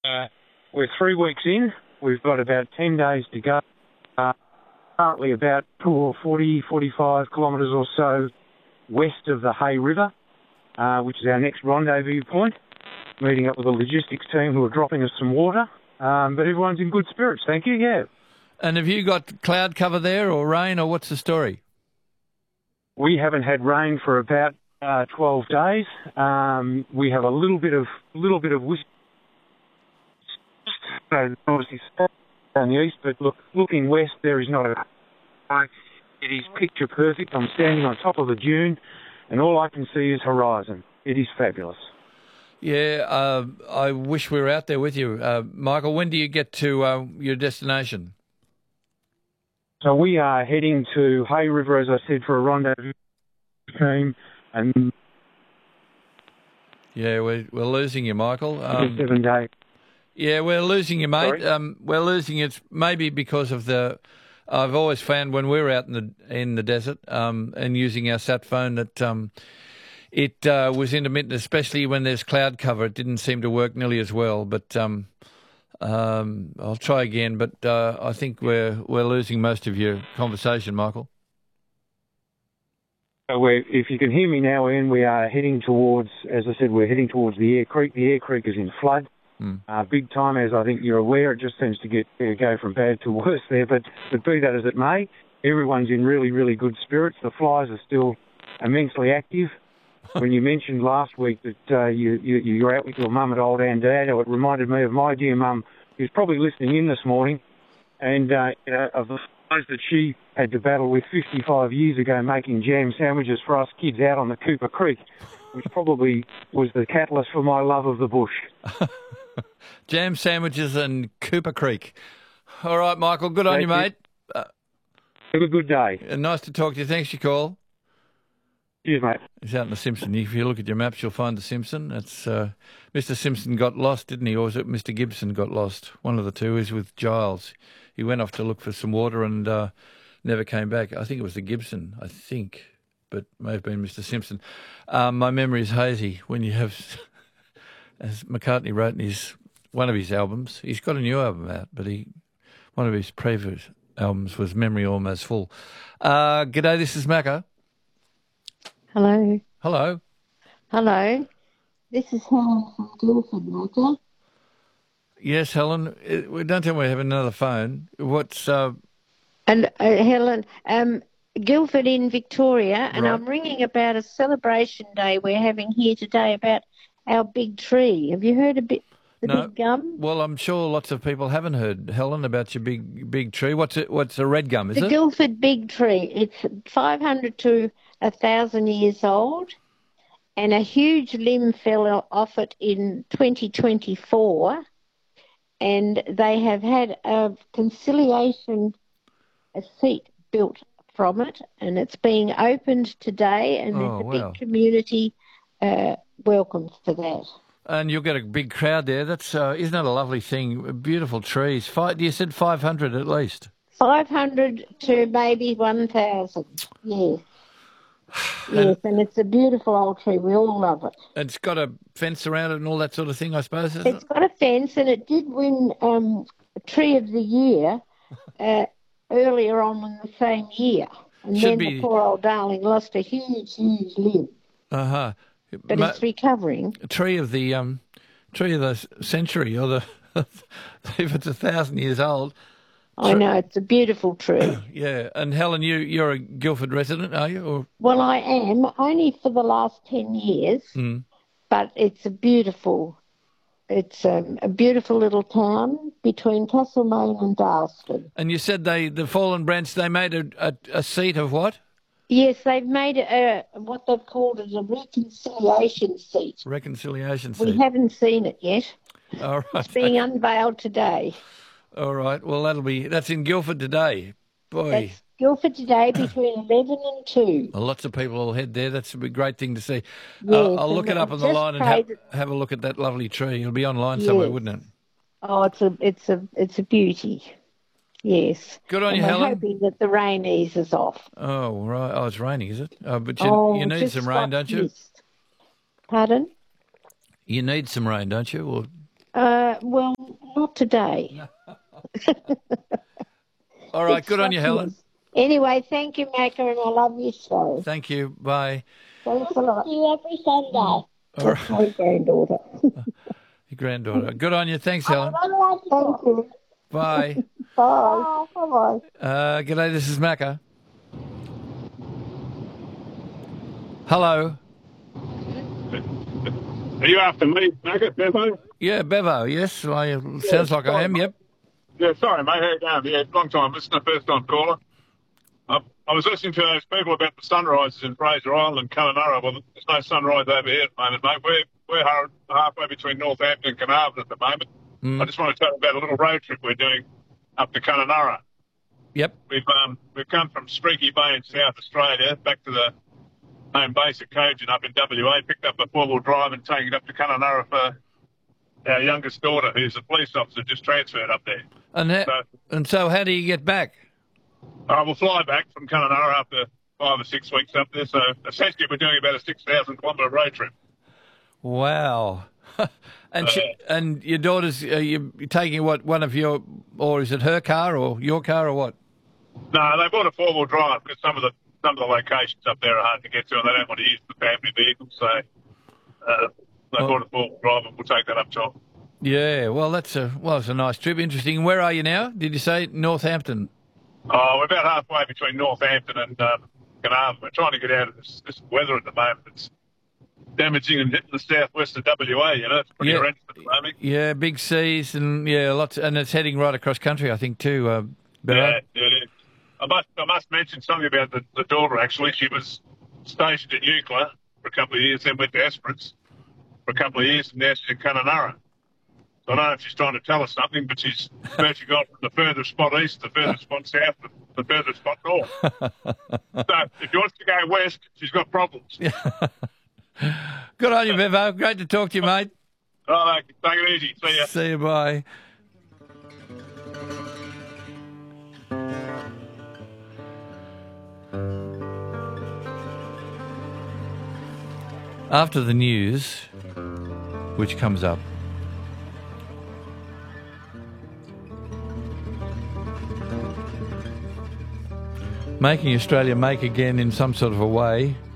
we're 3 weeks in. We've got about 10 days to go. Currently about 45 kilometres or so west of the Hay River, which is our next rendezvous point, meeting up with a logistics team who are dropping us some water. But everyone's in good spirits, thank you, yeah. And have you got cloud cover there or rain, or what's the story? We haven't had rain for about 12 days. We have a little bit of whisk, obviously on the east, but looking west, there is not a... It is picture perfect. I'm standing on top of a dune, and all I can see is horizon. It is fabulous. Yeah, I wish we were out there with you. Michael, when do you get to your destination? So we are heading to Hay River, as I said, for a rendezvous team. And yeah, we're losing you, Michael. 7 days. Yeah, we're losing you, mate. Sorry? We're losing it maybe because of the... I've always found when we're out in the desert and using our sat phone that it was intermittent, especially when there's cloud cover. It didn't seem to work nearly as well. But I'll try again. But I think we're losing most of your conversation, Michael. So if you can hear me now, Ian, we are heading towards, as I said, we're heading towards the Air Creek. The Air Creek is in flood. Big time, as I think you're aware. It just seems to go from bad to worse there. But be that as it may, everyone's in really, really good spirits. The flies are still immensely active. When you mentioned last week that you're out with your mum at Old Andado, it reminded me of my dear mum, who's probably listening in this morning, and of the flies that she had to battle with 55 years ago making jam sandwiches for us kids out on the Cooper Creek, which probably was the catalyst for my love of the bush. Jam sandwiches and Cooper Creek. All right, Michael, good on you, mate. Have a good day. Nice to talk to you. Thanks for your call. Cheers, mate. He's out in the Simpson. If you look at your maps, you'll find the Simpson. It's Mr. Simpson got lost, didn't he? Or was it Mr. Gibson got lost? One of the two is with Giles. He went off to look for some water and never came back. I think it was the Gibson, but may have been Mr. Simpson. My memory is hazy when you have, as McCartney wrote in one of his albums, he's got a new album out, but one of his previous albums was Memory Almost Full. G'day, this is Macca. Hello. Hello. Hello. This is Helen from Guildford, Macca. Yes, Helen. Don't tell me we have another phone. What's... Helen, Guildford in Victoria, and right. I'm ringing about a celebration day we're having here today about our big tree. Have you heard big gum? Well, I'm sure lots of people haven't heard, Helen, about your big tree. What's a red gum, is it? The Guildford big tree. It's 500 to 1,000 years old, and a huge limb fell off it in 2024, and they have had a conciliation seat built from it, and it's being opened today, and there's a big community welcome for that. And you'll get a big crowd there. That's isn't that a lovely thing? Beautiful trees. You said 500 at least. 500 to maybe 1,000. Yes. Yes, and it's a beautiful old tree. We all love it. It's got a fence around it and all that sort of thing, I suppose, isn't it? It's got a fence, and it did win Tree of the Year earlier on in the same year. And the poor old darling lost a huge, huge limb. Uh-huh. But it's recovering. Tree of the century, or if it's 1,000 years old. I know, it's a beautiful tree. Yeah, and Helen, you're a Guildford resident, are you? Or? Well, I am, only for the last 10 years, but it's a beautiful little town between Castlemaine and Darlston. And you said the Fallen Branch, they made a seat of what? Yes, they've made what they've called a reconciliation seat. Reconciliation seat. We haven't seen it yet. All right. It's being unveiled today. All right. Well, that's in Guildford today. Boy. That's Guildford today between 11 and 2. Well, lots of people will head there. That's a great thing to see. Yes, I'll look it up on the line and have a look at that lovely tree. It'll be online somewhere, wouldn't it? Oh, it's a beauty. Yes. Good on you, Helen. We're hoping that the rain eases off. Oh, right. Oh, it's raining, is it? But you need some rain, don't you? Pardon? You need some rain, don't you? Or Well, not today. All right, good on you, Helen. Anyway, thank you, Macca, and I love you so. Thank you. Bye. Thanks a lot. See you every Sunday. All right. My granddaughter. Your granddaughter. Good on you. Thanks, Helen. Thank you. Bye. Bye. Bye-bye. G'day, this is Macca. Hello. Are you after me, Macca, Bevo? Yeah, Bevo, yes. Sounds like I am, yep. Yeah, sorry, mate. How you going? Yeah, long time listener, first time caller. I was listening to those people about the sunrises in Fraser Island and Kununurra. Well, there's no sunrise over here at the moment, mate. We're halfway between Northampton and Carnarvon at the moment. I just want to tell you about a little road trip we're doing up to Kununurra. Yep. We've come from Streaky Bay in South Australia back to the home base at Cogin up in WA, picked up a four-wheel drive and taken it up to Kununurra for our youngest daughter, who's a police officer, just transferred up there. And so how do you get back? We'll fly back from Kununurra after 5 or 6 weeks up there. So essentially we're doing about a 6,000-kilometre road trip. Wow. And your daughter's, you're taking what, one of your, or is it her car or your car or what? No, they bought a four-wheel drive because some of the locations up there are hard to get to and they don't want to use the family vehicle. So they bought a four-wheel drive and we'll take that up top. Yeah, well, it's a nice trip. Interesting. Where are you now? Did you say Northampton? We're about halfway between Northampton and Carnarvon. We're trying to get out of this weather at the moment. It's damaging and hitting the southwest of WA, you know. It's pretty horrendous at the moment. Yeah, big seas and, lots, and it's heading right across country, I think, too. Yeah, it is. I must mention something about the daughter, actually. She was stationed at Eucla for a couple of years, then went to Esperance for a couple of years, and now she's at Kununurra. I don't know if she's trying to tell us something, but she's virtually gone from the furthest spot east to the furthest spot south to the furthest spot north. So if she wants to go west, she's got problems. Good on you, Bevo. Great to talk to you, mate. All right, take it easy. See ya. See you, bye. After the news, which comes up, making Australia make again in some sort of a way